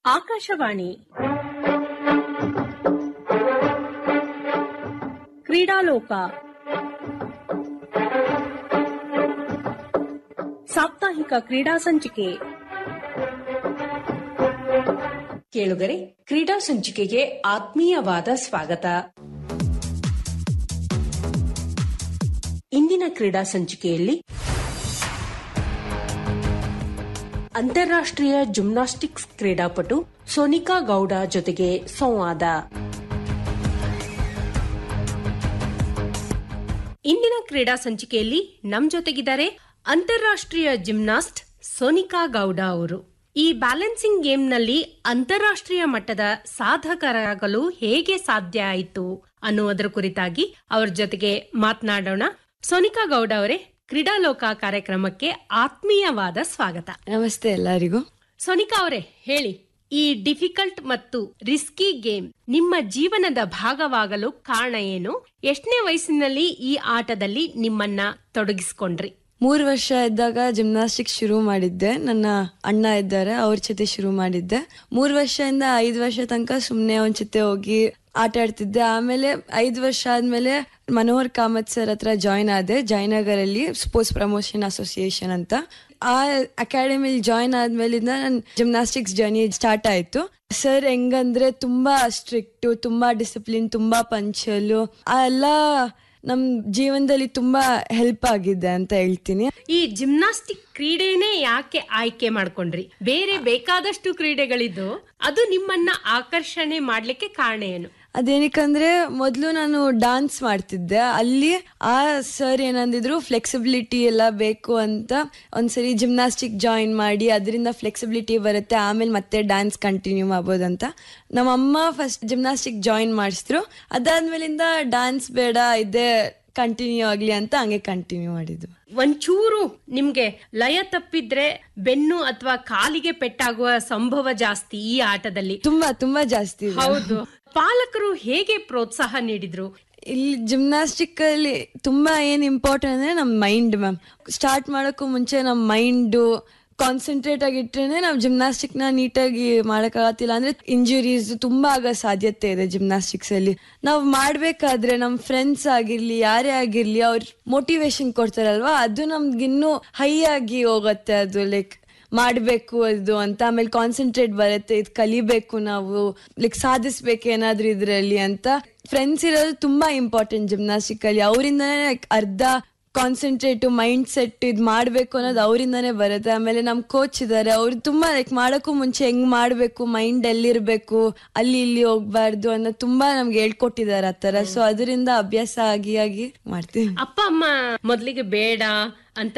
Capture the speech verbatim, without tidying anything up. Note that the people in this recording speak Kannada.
ಆಕಾಶವಾಣಿ ಕ್ರೀಡಾಲೋಕ ಸಾಪ್ತಾಹಿಕ ಕ್ರೀಡಾ ಸಂಚಿಕೆ. ಕೇಳುಗರೆ, ಕ್ರೀಡಾ ಸಂಚಿಕೆಗೆ ಆತ್ಮೀಯವಾದ ಸ್ವಾಗತ. ಇಂದಿನ ಕ್ರೀಡಾ ಸಂಚಿಕೆಯಲ್ಲಿ ಅಂತಾರಾಷ್ಟ್ರೀಯ ಜಿಮ್ನಾಸ್ಟಿಕ್ಸ್ ಕ್ರೀಡಾಪಟು ಸೋನಿಕಾ ಗೌಡ ಜೊತೆಗೆ ಸಂವಾದ. ಇಂದಿನ ಕ್ರೀಡಾ ಸಂಚಿಕೆಯಲ್ಲಿ ನಮ್ ಜೊತೆಗಿದ್ದಾರೆ ಅಂತಾರಾಷ್ಟ್ರೀಯ ಜಿಮ್ನಾಸ್ಟ್ ಸೋನಿಕಾ ಗೌಡ ಅವರು. ಈ ಬ್ಯಾಲೆನ್ಸಿಂಗ್ ಗೇಮ್ನಲ್ಲಿ ಅಂತಾರಾಷ್ಟ್ರೀಯ ಮಟ್ಟದ ಸಾಧಕರಾಗಲು ಹೇಗೆ ಸಾಧ್ಯ ಆಯಿತು ಅನ್ನುವುದರ ಕುರಿತಾಗಿ ಅವರ ಜೊತೆಗೆ ಮಾತನಾಡೋಣ. ಸೋನಿಕಾ ಗೌಡ ಅವರೇ, ಕ್ರೀಡಾಲೋಕ ಕಾರ್ಯಕ್ರಮಕ್ಕೆ ಆತ್ಮೀಯವಾದ ಸ್ವಾಗತ. ನಮಸ್ತೆ ಎಲ್ಲರಿಗೂ. ಸೋನಿಕಾ ಅವರೇ, ಹೇಳಿ, ಈ ಡಿಫಿಕಲ್ಟ್ ಮತ್ತು ರಿಸ್ಕಿ ಗೇಮ್ ನಿಮ್ಮ ಜೀವನದ ಭಾಗವಾಗಲು ಕಾರಣ ಏನು? ಎಷ್ಟನೇ ವಯಸ್ಸಿನಲ್ಲಿ ಈ ಆಟದಲ್ಲಿ ನಿಮ್ಮನ್ನ ತೊಡಗಿಸಿಕೊಂಡ್ರಿ? ಮೂರು ವರ್ಷ ಇದ್ದಾಗ ಜಿಮ್ನಾಸ್ಟಿಕ್ಸ್ ಶುರು ಮಾಡಿದ್ದೆ. ನನ್ನ ಅಣ್ಣ ಇದ್ದಾರೆ, ಅವ್ರ ಜೊತೆ ಶುರು ಮಾಡಿದ್ದೆ. ಮೂರು ವರ್ಷದಿಂದ ಐದು ವರ್ಷ ತನಕ ಸುಮ್ನೆ ಅವನ ಜೊತೆ ಹೋಗಿ ಆಟ ಆಡ್ತಿದ್ದೆ. ಆಮೇಲೆ ಐದು ವರ್ಷ ಆದ್ಮೇಲೆ ಮನೋಹರ್ ಕಾಮತ್ ಸರ್ ಹತ್ರ ಜಾಯ್ನ್ ಆದೆ, ಜಯನಗರಲ್ಲಿ ಸ್ಪೋರ್ಟ್ಸ್ ಪ್ರಮೋಷನ್ ಅಸೋಸಿಯೇಷನ್ ಅಂತ. ಆ ಅಕಾಡೆಮಿಲಿ ಜಾಯ್ನ್ ಆದ್ಮೇಲಿಂದ ನನ್ನ ಜಿಮ್ನಾಸ್ಟಿಕ್ಸ್ ಜರ್ನಿ ಸ್ಟಾರ್ಟ್ ಆಯ್ತು. ಸರ್ ಹೆಂಗಂದ್ರೆ ತುಂಬಾ ಸ್ಟ್ರಿಕ್ಟ್, ತುಂಬಾ ಡಿಸಿಪ್ಲಿನ್, ತುಂಬಾ ಪಂಚಲು, ಆ ಎಲ್ಲ ನಮ್ ಜೀವನದಲ್ಲಿ ತುಂಬಾ ಹೆಲ್ಪ್ ಆಗಿದೆ ಅಂತ ಹೇಳ್ತೀನಿ. ಈ ಜಿಮ್ನಾಸ್ಟಿಕ್ ಕ್ರೀಡೆನೇ ಯಾಕೆ ಆಯ್ಕೆ ಮಾಡ್ಕೊಂಡ್ರಿ? ಬೇರೆ ಬೇಕಾದಷ್ಟು ಕ್ರೀಡೆಗಳಿದ್ದು ಅದು ನಿಮ್ಮನ್ನ ಆಕರ್ಷಣೆ ಮಾಡ್ಲಿಕ್ಕೆ ಕಾರಣ ಏನು? ಅದೇನಕ್ಕಂದ್ರೆ ಮೊದ್ಲು ನಾನು ಡಾನ್ಸ್ ಮಾಡ್ತಿದ್ದೆ. ಅಲ್ಲಿ ಆ ಸರ್ ಏನಂದಿದ್ರು, ಫ್ಲೆಕ್ಸಿಬಿಲಿಟಿ ಎಲ್ಲ ಬೇಕು ಅಂತ. ಒಂದ್ಸರಿ ಜಿಮ್ನಾಸ್ಟಿಕ್ ಜಾಯಿನ್ ಮಾಡಿ ಅದರಿಂದ ಫ್ಲೆಕ್ಸಿಬಿಲಿಟಿ ಬರುತ್ತೆ, ಆಮೇಲೆ ಮತ್ತೆ ಡ್ಯಾನ್ಸ್ ಕಂಟಿನ್ಯೂ ಮಾಡ್ಬೋದಂತ ನಮ್ಮಮ್ಮ ಫಸ್ಟ್ ಜಿಮ್ನಾಸ್ಟಿಕ್ ಜಾಯಿನ್ ಮಾಡಿಸಿದ್ರು. ಅದಾದ್ಮೇಲಿಂದ ಡ್ಯಾನ್ಸ್ ಬೇಡ, ಇದೇ ಕಂಟಿನ್ಯೂ ಆಗ್ಲಿ ಅಂತ ಹಂಗೆ ಕಂಟಿನ್ಯೂ ಮಾಡಿದ್ವು. ಒಂಚೂರು ನಿಮ್ಗೆ ಲಯ ತಪ್ಪಿದ್ರೆ ಬೆನ್ನು ಅಥವಾ ಕಾಲಿಗೆ ಪೆಟ್ಟಾಗುವ ಸಂಭವ ಜಾಸ್ತಿ ಈ ಆಟದಲ್ಲಿ. ತುಂಬಾ ತುಂಬಾ ಜಾಸ್ತಿ. ಹೌದು. ಪಾಲಕರು ಹೇಗೆ ಪ್ರೋತ್ಸಾಹ ನೀಡಿದ್ರು? ಇಲ್ಲಿ ಜಿಮ್ನಾಸ್ಟಿಕ್ ಅಲ್ಲಿ ತುಂಬಾ ಏನ್ ಇಂಪಾರ್ಟೆಂಟ್ ಅಂದ್ರೆ ನಮ್ ಮೈಂಡ್ ಮ್ಯಾಮ್. ಸ್ಟಾರ್ಟ್ ಮಾಡೋಕ್ಕೂ ಮುಂಚೆ ನಮ್ ಮೈಂಡ್ ಕಾನ್ಸಂಟ್ರೇಟ್ ಆಗಿಟ್ರೇನೆ ನಾವು ಜಿಮ್ನಾಸ್ಟಿಕ್ ನ ನೀಟಾಗಿ ಮಾಡಕ್ಕಾಗತ್ತಿಲ್ಲ ಅಂದ್ರೆ ಇಂಜುರೀಸ್ ತುಂಬಾ ಆಗೋ ಸಾಧ್ಯತೆ ಇದೆ ಜಿಮ್ನಾಸ್ಟಿಕ್ಸ್ ಅಲ್ಲಿ. ನಾವು ಮಾಡ್ಬೇಕಾದ್ರೆ ನಮ್ ಫ್ರೆಂಡ್ಸ್ ಆಗಿರ್ಲಿ, ಯಾರೇ ಆಗಿರ್ಲಿ, ಅವ್ರ ಮೋಟಿವೇಶನ್ ಕೊಡ್ತಾರಲ್ವಾ, ಅದು ನಮ್ಗಿನ್ನೂ ಹೈ ಆಗಿ ಹೋಗುತ್ತೆ. ಅದು ಲೈಕ್ ಮಾಡ್ಬೇಕು ಅದು ಅಂತ, ಆಮೇಲೆ ಕಾನ್ಸಂಟ್ರೇಟ್ ಬರುತ್ತೆ, ಇದು ಕಲಿಬೇಕು ನಾವು, ಲೈಕ್ ಸಾಧಿಸ್ಬೇಕು ಏನಾದ್ರೂ ಇದ್ರಲ್ಲಿ ಅಂತ. ಫ್ರೆಂಡ್ಸ್ ಇರೋದು ತುಂಬಾ ಇಂಪಾರ್ಟೆಂಟ್ ಜಿಮ್ನಾಸ್ಟಿಕ್ ಅಲ್ಲಿ. ಅವರಿಂದನೇ ಲೈಕ್ ಅರ್ಧ ಕಾನ್ಸಂಟ್ರೇಟ್, ಮೈಂಡ್ ಸೆಟ್ ಇದ್ ಮಾಡ್ಬೇಕು ಅನ್ನೋದು ಅವರಿಂದಾನೇ ಬರುತ್ತೆ. ಆಮೇಲೆ ನಮ್ ಕೋಚ್ ಇದಾರೆ, ಅವ್ರು ತುಂಬಾ ಲೈಕ್ ಮಾಡಕ್ಕೂ ಮುಂಚೆ ಹೆಂಗ್ ಮಾಡ್ಬೇಕು, ಮೈಂಡ್ ಎಲ್ಲಿರ್ಬೇಕು, ಅಲ್ಲಿ ಇಲ್ಲಿ ಹೋಗ್ಬಾರ್ದು ಅನ್ನೋ ತುಂಬಾ ನಮ್ಗೆ ಹೇಳ್ಕೊಟ್ಟಿದ್ದಾರೆ ಆ ತರ. ಸೊ ಅದರಿಂದ ಅಭ್ಯಾಸ ಆಗಿ ಆಗಿ ಮಾಡ್ತೀವಿ. ಅಪ್ಪ ಅಮ್ಮ ಮೊದ್ಲಿಗೆ ಬೇಡ ಅಂತ